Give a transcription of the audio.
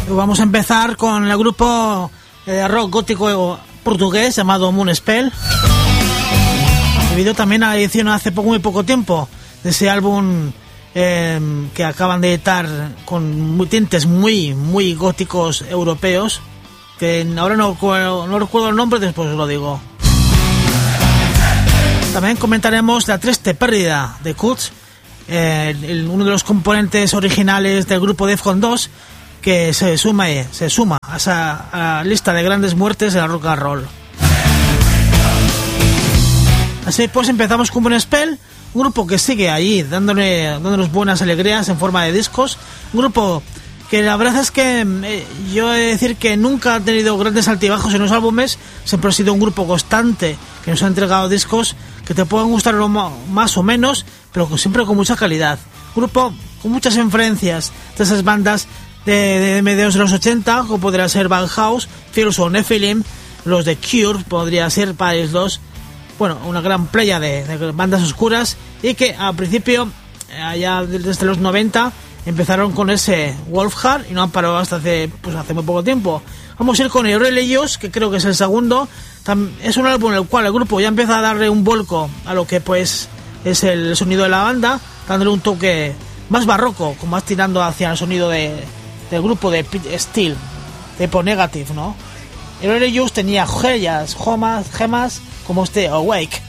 Vamos a empezar con el grupo de rock gótico portugués llamado Moonspell, debido también a la edición hace muy poco tiempo de ese álbum que acaban de editar con tintes muy góticos europeos, que ahora no recuerdo el nombre, después os lo digo. También comentaremos La triste pérdida de Kutz, uno de los componentes originales del grupo Defcon 2, que se suma a esa lista de grandes muertes de la rock and roll. Así pues empezamos con Moonspell, un grupo que sigue ahí dándonos buenas alegrías en forma de discos, un grupo que la verdad es que yo he de decir que nunca ha tenido grandes altibajos en los álbumes, siempre ha sido un grupo constante que nos ha entregado discos que te pueden gustar más o menos, pero siempre con mucha calidad. Un grupo con muchas influencias de esas bandas de mediados de los 80, como podría ser Bauhaus, Fears o Nephilim, los de Cure, podría ser Paris 2, bueno, una gran playa de bandas oscuras, y que al principio, allá desde los 90, empezaron con ese Wolfheart y no han parado hasta hace muy poco tiempo. Vamos a ir con Irreligious, que creo que es el segundo. Es un álbum en el cual el grupo ya empieza a darle un vuelco a lo que pues es el sonido de la banda, dándole un toque más barroco, como más tirando hacia el sonido del grupo de Pete Steele, de Po Negative, ¿no? Irreligious tenía gemas como este Awake.